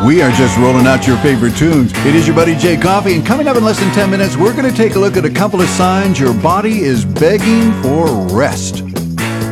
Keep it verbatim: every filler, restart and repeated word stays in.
We are just rolling out your favorite tunes. It is your buddy Jay Coffee, and coming up in less than ten minutes, we're going to take a look at a couple of signs your body is begging for rest.